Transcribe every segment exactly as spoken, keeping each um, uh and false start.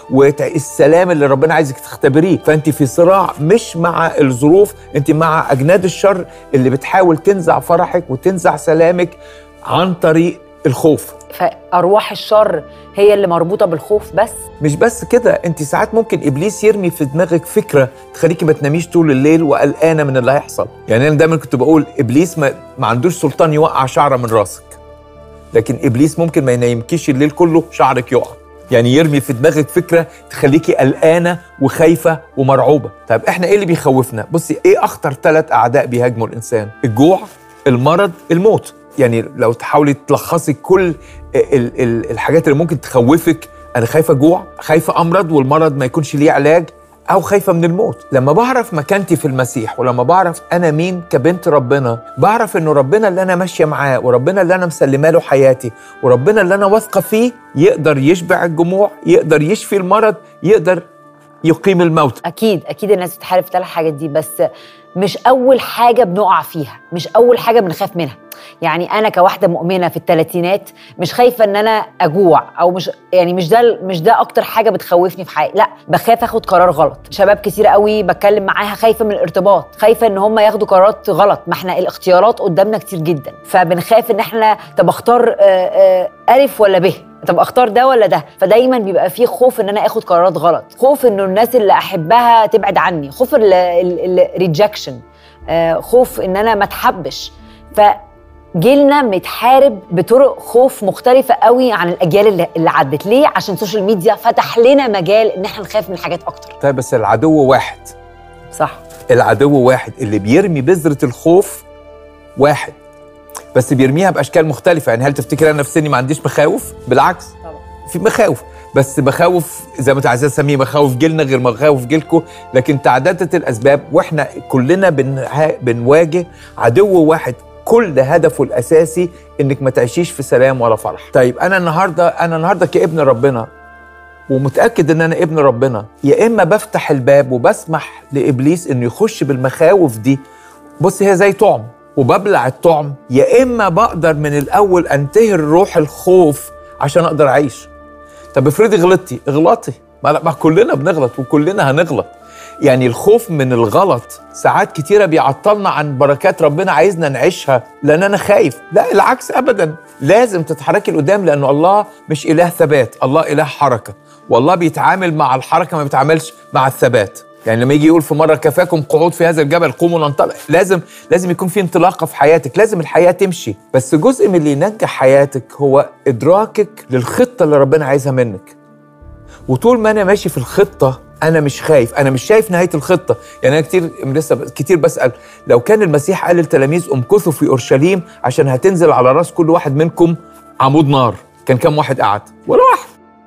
والسلام اللي ربنا عايزك تختبريه. فانت في صراع مش مع الظروف، انت مع اجناد الشر اللي بتحاول تنزع فرحك وتنزع سلامك عن طريق الخوف. فأرواح الشر هي اللي مربوطة بالخوف. بس مش بس كده، انت ساعات ممكن ابليس يرمي في دماغك فكرة تخليكي ما تناميش طول الليل وقلقانة من اللي هيحصل. يعني انا دايما كنت بقول ابليس ما, ما عندوش سلطان يوقع شعرة من راسك، لكن ابليس ممكن ما ينيمكيش الليل كله شعرك يقع. يعني يرمي في دماغك فكرة تخليكي قلقانة وخايفة ومرعوبة. طيب احنا ايه اللي بيخوفنا؟ بصي، ايه اخطر ثلاث اعداء بيهاجموا الانسان؟ الجوع، المرض، الموت. يعني لو تحاولي تلخصي كل ال ال الحاجات اللي ممكن تخوفك، انا خايفة جوع، خايفة امرض والمرض ما يكونش ليه علاج، أو خايفة من الموت. لما بعرف مكانتي في المسيح، ولما بعرف أنا مين كبنت ربنا، بعرف إنه ربنا اللي أنا ماشية معاه، وربنا اللي أنا مسلمة له حياتي، وربنا اللي أنا واثقة فيه يقدر يشبع الجموع، يقدر يشفي المرض، يقدر يقيم الموت. أكيد أكيد الناس بتحارب في ثلاث حاجات دي، بس مش أول حاجة بنقع فيها، مش أول حاجة بنخاف منها. يعني أنا كواحدة مؤمنة في الثلاثينات مش خايفة إن أنا أجوع، أو مش يعني مش ده مش ده أكتر حاجة بتخوفني في حياتي، لا، بخاف أخد قرار غلط. شباب كتير قوي بتكلم معاها خايفة من الارتباط، خايفة إن هم ياخدوا قرارات غلط. ما إحنا الاختيارات قدامنا كتير جدا، فبنخاف إن إحنا طب أختار ألف ولا ب، طب اختار ده ولا ده. فدايما بيبقى فيه خوف ان انا اخد قرارات غلط، خوف انه الناس اللي احبها تبعد عني، خوف الريجكشن، خوف ان انا ما اتحبش. فجيلنا متحارب بطرق خوف مختلفة قوي عن الاجيال اللي, اللي عدت. ليه؟ عشان السوشيال ميديا فتح لنا مجال ان احنا نخاف من حاجات اكتر. طيب بس العدو واحد. صح، العدو واحد اللي بيرمي بذرة الخوف واحد، بس بيرميها باشكال مختلفه. يعني هل تفتكر انا في سني ما عنديش مخاوف؟ بالعكس طبعا في مخاوف، بس مخاوف زي ما انت عايزه تسميه، مخاوف جيلنا غير مخاوف جيلكم، لكن تعددت الاسباب، واحنا كلنا بنواجه عدو واحد كل هدفه الاساسي انك ما تعيشيش في سلام ولا فرح. طيب انا النهارده انا النهارده كابن ربنا، ومتاكد ان انا ابن ربنا، يا اما بفتح الباب وبسمح لابليس انه يخش بالمخاوف دي، بص هي زي طعم وببلع الطعم، يا إما بقدر من الأول أنتهر روح الخوف عشان أقدر أعيش. طب افرضي غلطتي، اغلطي، ما كلنا بنغلط وكلنا هنغلط. يعني الخوف من الغلط ساعات كتيرة بيعطلنا عن بركات ربنا عايزنا نعيشها، لأن أنا خايف. لا العكس أبداً، لازم تتحركي لقدام، لأنه الله مش إله ثبات، الله إله حركة، والله بيتعامل مع الحركة ما بيتعاملش مع الثبات. يعني لما يجي يقول في مرة كفاكم قعود في هذا الجبل قوموا ننطلق، لازم لازم يكون في انطلاقة في حياتك، لازم الحياة تمشي. بس جزء من اللي ينجح حياتك هو إدراكك للخطة اللي ربنا عايزها منك. وطول ما أنا ماشي في الخطة أنا مش خايف، أنا مش شايف نهاية الخطة. يعني أنا كتير لسه كتير بسأل، لو كان المسيح قال للتلاميذ امكثوا في أورشليم عشان هتنزل على راس كل واحد منكم عمود نار، كان كم واحد قعد؟ ولا واحد.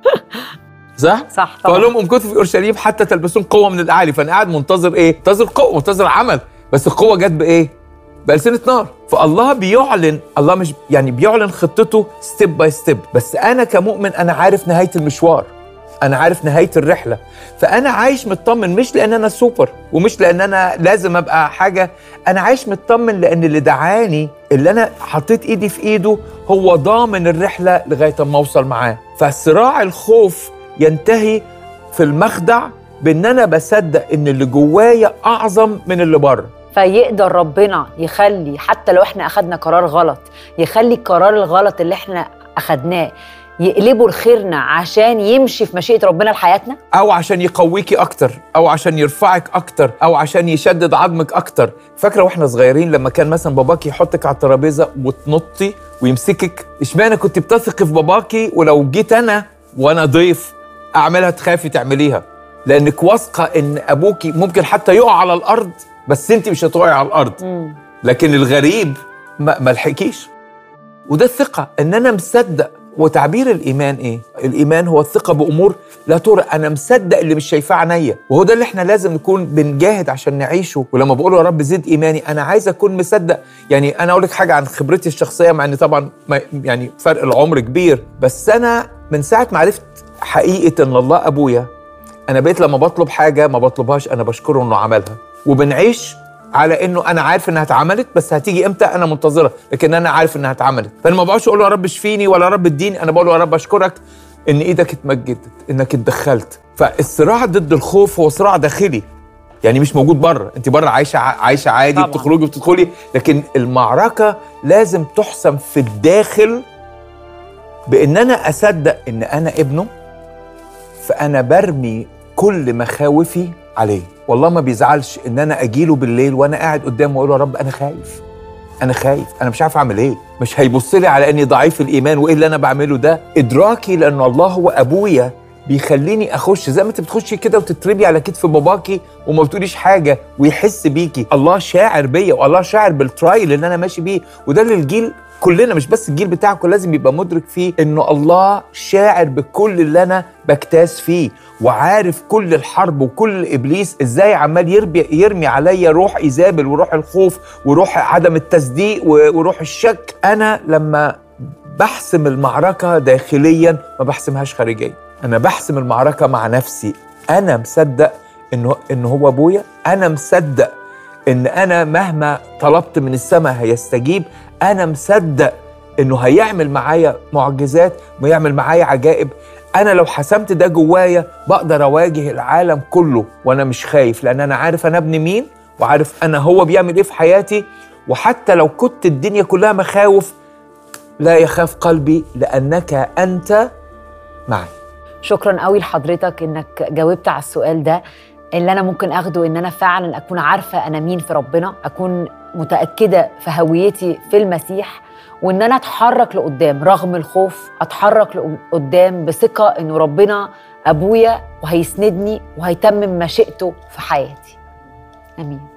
صح؟ صح طبعا. فقال لهم امكثوا في اورشليم حتى تلبسون قوه من الاعالي. فانا قاعد منتظر ايه؟ منتظر قوه، منتظر عمل، بس القوه جت بايه؟ بألسنة نار. فالله بيعلن، الله مش يعني بيعلن خطته ستيب باي ستيب، بس انا كمؤمن انا عارف نهايه المشوار، انا عارف نهايه الرحله، فانا عايش مطمن، مش لان انا سوبر ومش لان انا لازم ابقى حاجه، انا عايش مطمن لان اللي دعاني، اللي انا حطيت ايدي في ايده، هو ضامن الرحله لغايه ما اوصل معاه. فصراع الخوف ينتهي في المخدع بان انا بصدق ان اللي جوايا اعظم من اللي بره. فيقدر ربنا يخلي حتى لو احنا اخدنا قرار غلط، يخلي القرار الغلط اللي احنا اخدناه يقلبه لخيرنا عشان يمشي في مشيئة ربنا لحياتنا، او عشان يقويكي اكتر، او عشان يرفعك اكتر، او عشان يشدد عظمك اكتر. فاكره واحنا صغيرين لما كان مثلا باباكي يحطك على الترابيزه وتنطي ويمسكك، اشمعنى كنت بتثقي في باباكي ولو جيت انا وانا ضيف اعملها تخافي تعمليها؟ لانك واثقه ان ابوكي ممكن حتى يقع على الارض بس انت مش هتقعي على الارض. مم. لكن الغريب ما ملحقكيش. وده الثقه، ان انا مصدق. وتعبير الايمان ايه؟ الايمان هو الثقه بامور لا ترى، انا مصدق اللي مش شايفاه عينيا، وهو ده اللي احنا لازم نكون بنجاهد عشان نعيشه. ولما بقول يا رب زد ايماني، انا عايز اكون مصدق. يعني انا اقول لك حاجه عن خبرتي الشخصيه، مع ان طبعا يعني فرق العمر كبير، بس انا من ساعه ما عرفت حقيقه ان الله ابويا، انا بقيت لما بطلب حاجه ما بطلبهاش انا بشكره انه عملها، وبنعيش على انه انا عارف انها اتعملت، بس هتيجي امتى انا منتظره، لكن انا عارف انها اتعملت. فانا ما بقعدش اقول له يا رب اشفيني ولا يا رب اديني، انا بقول له يا رب اشكرك ان ايدك اتمجدت، انك اتدخلت. فالصراع ضد الخوف هو صراع داخلي، يعني مش موجود بره. انت بره عايشه عايشه عادي طبعا. بتخرجي بتدخلي، لكن المعركه لازم تحسم في الداخل بان انا اصدق ان انا ابنه، فانا برمي كل مخاوفي عليه. والله ما بيزعلش ان انا اجيله بالليل وانا قاعد قدامه واقول له يا رب انا خايف، انا خايف، انا مش عارف اعمل ايه. مش هيبص لي على اني ضعيف الايمان وايه اللي انا بعمله ده. ادراكي لان الله هو ابويا بيخليني اخش زي ما انت بتخشي كده وتتربي على كتف باباكي وما بتقوليش حاجه ويحس بيكي. الله شاعر بيا والله شاعر بالترايل اللي انا ماشي بيه، وده اللي الجيل كلنا مش بس الجيل بتاعكم لازم يبقى مدرك فيه، انه الله شاعر بكل اللي انا بجتاز فيه، وعارف كل الحرب وكل ابليس ازاي عمال يرمي يرمي عليا روح ايزابل وروح الخوف وروح عدم التصديق وروح الشك. انا لما بحسم المعركه داخليا ما بحسمهاش خارجيا، انا بحسم المعركه مع نفسي. انا مصدق انه انه هو ابويا، انا مصدق ان انا مهما طلبت من السماء هيستجيب، انا مصدق انه هيعمل معايا معجزات ويعمل معايا عجائب. انا لو حسمت ده جوايا بقدر اواجه العالم كله وانا مش خايف، لان انا عارف انا ابن مين وعارف انا هو بيعمل ايه في حياتي. وحتى لو كنت الدنيا كلها مخاوف لا يخاف قلبي لانك انت معي. شكرا قوي لحضرتك انك جاوبت على السؤال ده. اللي انا ممكن اخده ان انا فعلا اكون عارفه انا مين في ربنا، اكون متاكده في هويتي في المسيح، وان انا اتحرك لقدام رغم الخوف، اتحرك لقدام بثقه انه ربنا ابويا وهيسندني وهيتمم مشيئته في حياتي. امين.